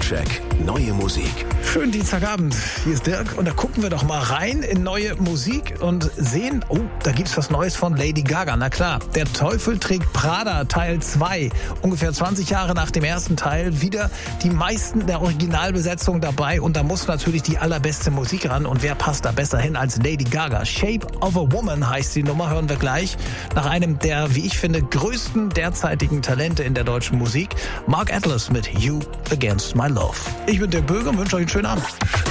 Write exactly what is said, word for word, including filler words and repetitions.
Soundcheck. Neue Musik. Schönen Dienstagabend. Hier ist Dirk und da gucken wir doch mal rein in neue Musik und sehen, oh, da gibt's was Neues von Lady Gaga. Na klar, Der Teufel trägt Prada Teil zwei. Ungefähr zwanzig Jahre nach dem ersten Teil wieder die meisten der Originalbesetzung dabei und da muss natürlich die allerbeste Musik ran und wer passt da besser hin als Lady Gaga? Shape of a Woman heißt die Nummer, hören wir gleich. Nach einem der, wie ich finde, größten derzeitigen Talente in der deutschen Musik, Mark Atlas mit You Against My Love. Ich bin Dirk Böge und wünsche euch einen schönen Abend.